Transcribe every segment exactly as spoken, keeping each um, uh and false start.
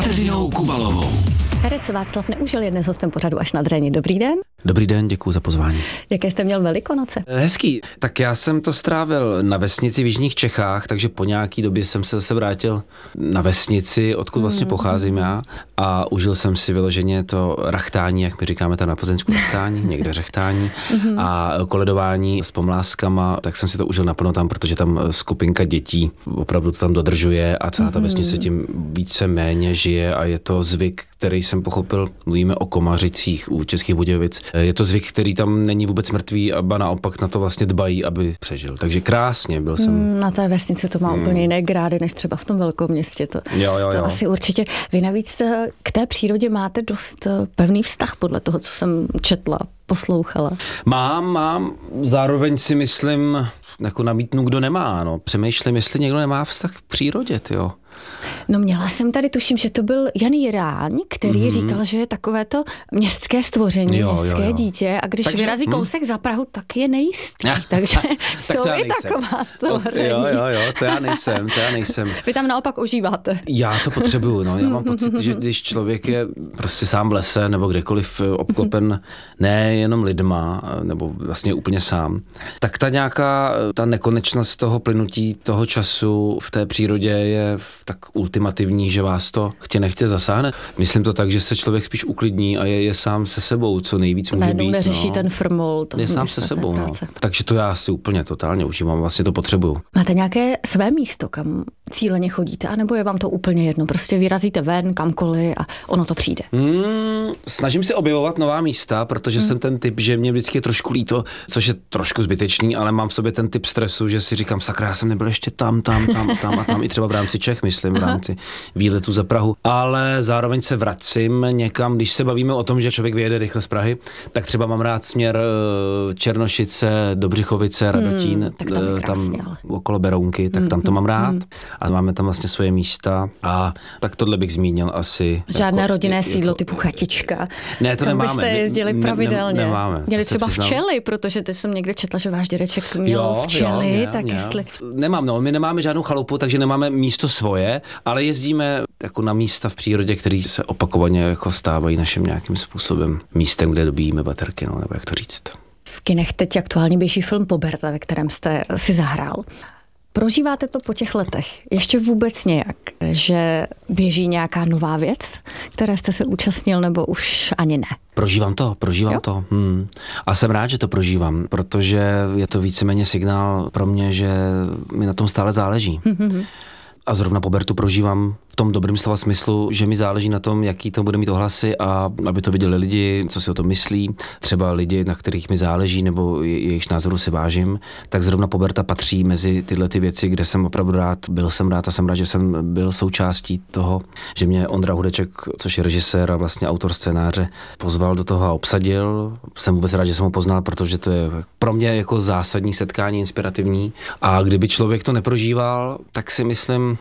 Kateřinou Kubalovou. Herec Václav Neužil je dnes hostem pořadu Až na dřeň. Dobrý den. Dobrý den, děkuji za pozvání. Jaké jste měl Velikonoce? Hezký. Tak já jsem to strávil na vesnici v jižních Čechách, takže po nějaký době jsem se zase vrátil na vesnici, odkud vlastně pocházím já, a užil jsem si vyloženě to rachtání, jak my říkáme tam na Plzeňsku, rachtání, někde řechtání a koledování s pomláskama, tak jsem si to užil naplno tam, protože tam skupinka dětí opravdu to tam dodržuje a celá ta vesnice tím více méně žije a je to zvyk, který jsem pochopil, mluvíme o Komařicích u Českých Budějovic. Je to zvyk, který tam není vůbec mrtvý a ba naopak na to vlastně dbají, aby přežil. Takže krásně byl jsem. Na té vesnici to má hmm. úplně jiné grády, než třeba v tom velkém městě. To, jo, jo, jo. to asi určitě. Vy navíc k té přírodě máte dost pevný vztah podle toho, co jsem četla, poslouchala. Mám, mám. Zároveň si myslím, jako namítnu, kdo nemá. No. Přemýšlím, jestli někdo nemá vztah k přírodě, tyjo. No měla jsem tady, tuším, že to byl Jan Jiráň, který mm-hmm. říkal, že je takovéto městské stvoření, jo, městské jo, jo. dítě a když takže, vyrazí hm? kousek za Prahu, tak je nejistý. Takže tak jsou i taková stvoření. Jo, jo, jo, to já nejsem, to já nejsem. Vy tam naopak užíváte. Já to potřebuju, no. Já mám pocit, že když člověk je prostě sám v lese nebo kdekoliv obklopen ne jenom lidma, nebo vlastně úplně sám, tak ta nějaká, ta nekonečnost toho plynutí toho času v té přírodě je tak ultimativní, že vás to chtě nechtě zasáhne. Myslím to tak, že se člověk spíš uklidní a je, je sám se sebou, co nejvíc může Najednou být. neřeší no. ten frmol. Je sám se sebou, no. Takže to já si úplně totálně užívám, vlastně to potřebuju. Máte nějaké své místo, kam cíleně chodíte, anebo je vám to úplně jedno? Prostě vyrazíte ven, kamkoliv a ono to přijde. Hmm, snažím se objevovat nová místa, protože hmm. jsem ten typ, že mě vždycky je trošku líto, což je trošku zbytečný, ale mám v sobě ten typ stresu, že si říkám, sakra, já jsem nebyl ještě tam, tam, tam, tam a tam, i třeba v rámci Čech, myslím, v rámci výletu za Prahu, ale zároveň se vracím někam, když se bavíme o tom, že člověk vyjede rychle z Prahy, tak třeba mám rád směr Černošice, Dobřichovice, Radotín, hmm, tak tam, krásně, tam okolo Berounky, tak tam to mám rád hmm. a máme tam vlastně svoje místa a tak tohle bych zmínil asi. Žádné jako, rodinné jako, sídlo typu chatička. Ne, to kam nemáme. byste jezdili ne, pravidelně. Ne, nemáme. Měli třeba včely, protože teď jsem někde četla, že váš dědeček měl jo, včely, jo, mě, tak mě. jestli... Nemám, no, my nemáme žádnou chalupu, takže nemáme místo svoje, ale jezdíme jako na místa v přírodě, které se opakovaně jako stávají naším nějakým způsobem místem, kde dobíjíme baterky, no, nebo jak to říct. V kinech teď aktuálně běží film Poberta, ve kterém jste si zahrál. Prožíváte to po těch letech ještě vůbec nějak, že běží nějaká nová věc, které jste se účastnil, nebo už ani ne? Prožívám to, prožívám jo? to. Hmm. A jsem rád, že to prožívám, protože je to víceméně signál pro mě, že mi na tom stále záleží. Mm-hmm. A zrovna Pobertu prožívám v tom dobrém slova smyslu, že mi záleží na tom, jaký to bude mít ohlasy a aby to viděli lidi, co si o tom myslí, třeba lidi, na kterých mi záleží nebo jejichž názoru si vážím, tak zrovna Poberta patří mezi tyhle ty věci, kde jsem opravdu rád, byl jsem rád a jsem rád, že jsem byl součástí toho, že mě Ondra Hudeček, což je režisér a vlastně autor scénáře, pozval do toho a obsadil. Jsem vůbec rád, že jsem ho poznal, protože to je pro mě jako zásadní setkání, inspirativní. A kdyby člověk to neprožíval, tak si myslím,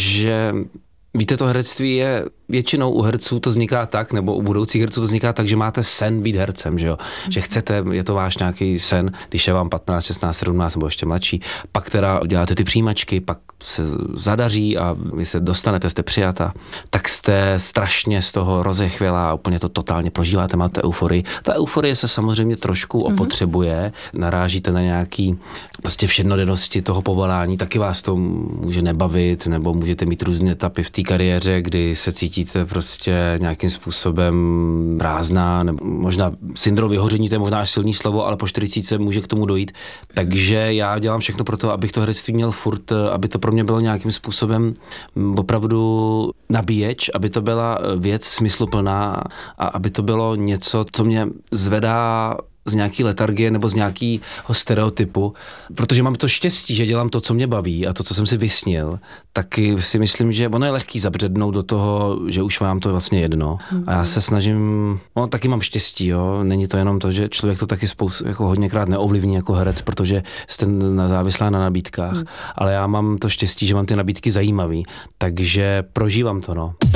že víte, to herectví je většinou u herců to vzniká tak, nebo u budoucích herců to vzniká tak, že máte sen být hercem, že jo? Mm. Že chcete, je to váš nějaký sen, když je vám patnáct, šestnáct, sedmnáct nebo ještě mladší, pak teda děláte ty přijímačky, pak se zadaří a vy se dostanete, jste přijata, tak jste strašně z toho rozechvělá a úplně to totálně prožíváte, máte euforii. Ta euforie se samozřejmě trošku mm. opotřebuje, narážíte na nějaký prostě všednodennosti toho povolání, taky vás to může nebavit, nebo můžete mít různé etapy v té kariéře, kdy se cítíte prostě nějakým způsobem prázdná, nebo možná syndrom vyhoření, to je možná až silný slovo, ale po čtyřicítce může k tomu dojít. Takže já dělám všechno pro to, abych to herectví měl furt, aby to pro mě bylo nějakým způsobem opravdu nabíječ, aby to byla věc smysluplná a aby to bylo něco, co mě zvedá z nějaký letargie nebo z nějakého stereotypu, protože mám to štěstí, že dělám to, co mě baví a to, co jsem si vysnil, taky si myslím, že ono je lehký zabřednout do toho, že už vám to vlastně jedno. A já se snažím, no taky mám štěstí, jo, není to jenom to, že člověk to taky spoustu, jako hodněkrát neovlivní jako herec, protože jste závislá na nabídkách, hmm. ale já mám to štěstí, že mám ty nabídky zajímavý, takže prožívám to, no.